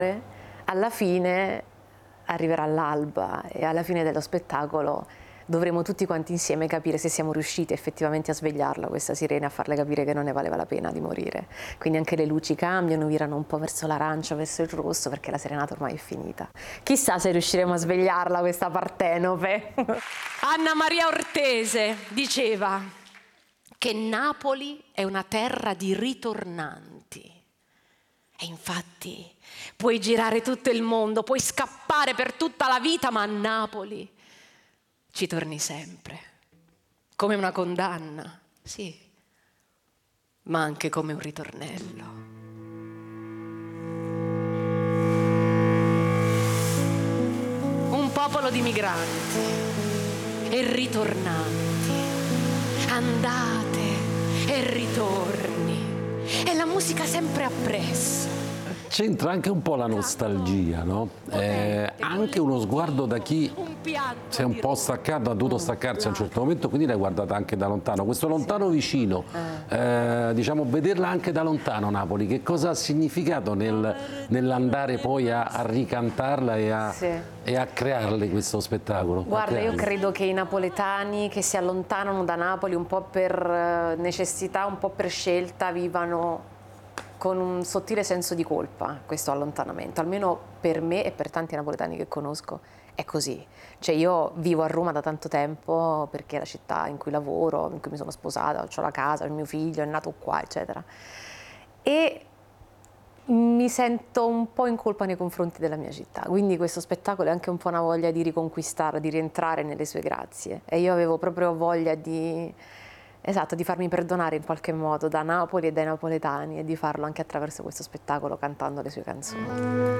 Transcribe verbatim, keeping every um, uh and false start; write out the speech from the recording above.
Alla fine arriverà l'alba e alla fine dello spettacolo dovremo tutti quanti insieme capire se siamo riusciti effettivamente a svegliarla, questa sirena, a farle capire che non ne valeva la pena di morire. Quindi anche le luci cambiano, virano un po' verso l'arancio, verso il rosso, perché la serenata ormai è finita. Chissà se riusciremo a svegliarla, questa Partenope. Anna Maria Ortese diceva che Napoli è una terra di ritornanti. E infatti puoi girare tutto il mondo, puoi scappare per tutta la vita, ma a Napoli ci torni sempre. Come una condanna, sì, ma anche come un ritornello. Un popolo di migranti e ritornanti, andate e ritorni, e la musica sempre appresso. C'entra anche un po' la nostalgia, no? Eh, anche uno sguardo da chi si è un po' staccato, ha dovuto staccarsi a un certo momento, quindi l'hai guardata anche da lontano. Questo lontano vicino, eh, diciamo, vederla anche da lontano Napoli, che cosa ha significato nel, nell'andare poi a, a ricantarla e a, sì. e a crearle questo spettacolo? Guarda, io credo che i napoletani che si allontanano da Napoli un po' per necessità, un po' per scelta, vivano con un sottile senso di colpa questo allontanamento, almeno per me e per tanti napoletani che conosco è così. Cioè io vivo a Roma da tanto tempo perché è la città in cui lavoro, in cui mi sono sposata, ho la casa, il mio figlio è nato qua, eccetera. E mi sento un po' in colpa nei confronti della mia città, quindi questo spettacolo è anche un po' una voglia di riconquistarla, di rientrare nelle sue grazie. E io avevo proprio voglia di... Esatto, di farmi perdonare in qualche modo da Napoli e dai napoletani e di farlo anche attraverso questo spettacolo cantando le sue canzoni.